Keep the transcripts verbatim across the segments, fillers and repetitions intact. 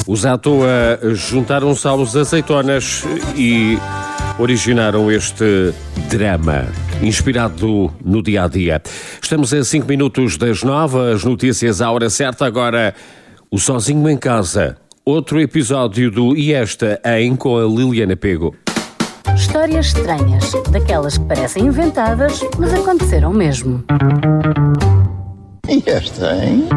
Os à toa juntaram-se aos azeitonas e originaram este drama, inspirado no dia-a-dia. Estamos a cinco minutos das nove, as notícias à hora certa. Agora, o Sozinho em Casa, outro episódio do E Esta Em com a Liliana Pego. Histórias estranhas, daquelas que parecem inventadas, mas aconteceram mesmo. E esta, hein?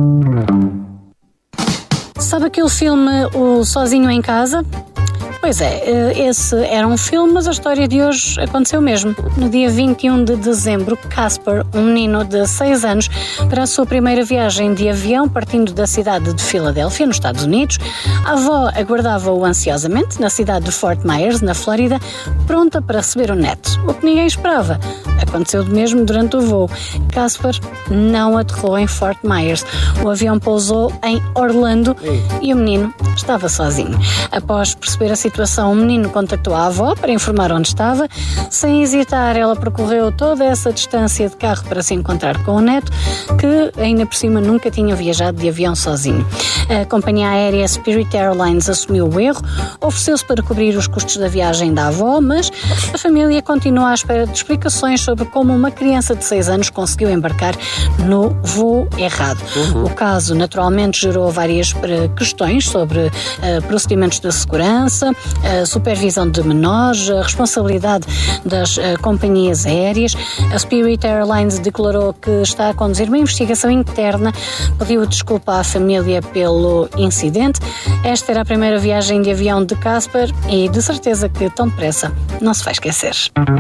Sabe aquele filme O Sozinho em Casa? Pois é, esse era um filme, mas a história de hoje aconteceu mesmo. No dia vinte e um de dezembro, Casper, um menino de seis anos, para a sua primeira viagem de avião partindo da cidade de Filadélfia, nos Estados Unidos, a avó aguardava-o ansiosamente na cidade de Fort Myers, na Flórida, pronta para receber o neto. O que ninguém esperava. Aconteceu mesmo durante o voo. Casper não aterrou em Fort Myers. O avião pousou em Orlando e o menino estava sozinho. Após perceber a situação, o menino contactou a avó para informar onde estava. Sem hesitar, ela percorreu toda essa distância de carro para se encontrar com o neto, que ainda por cima nunca tinha viajado de avião sozinho. A companhia aérea Spirit Airlines assumiu o erro, ofereceu-se para cobrir os custos da viagem da avó, mas a família continua à espera de explicações sobre como uma criança de seis anos conseguiu embarcar no voo errado. Uhum. O caso naturalmente gerou várias questões sobre uh, procedimentos de segurança, a supervisão de menores, a responsabilidade das uh, companhias aéreas. A Spirit Airlines declarou que está a conduzir uma investigação interna, pediu desculpa à família pelo incidente. Esta era a primeira viagem de avião de Casper e de certeza que tão depressa não se vai esquecer.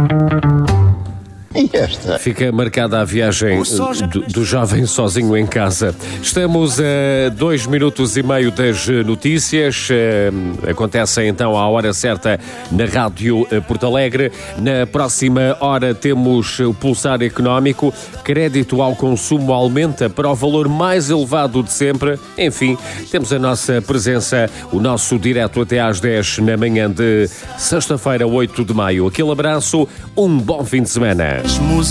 E esta? Fica marcada a viagem do, do jovem sozinho em casa. Estamos a dois minutos e meio das notícias. Acontecem então à hora certa na Rádio Porto Alegre. Na próxima hora temos o Pulsar Económico. Crédito ao consumo aumenta para o valor mais elevado de sempre. Enfim, temos a nossa presença, o nosso direto até às dez na manhã de sexta-feira, oito de maio. Aquele abraço, um bom fim de semana. Música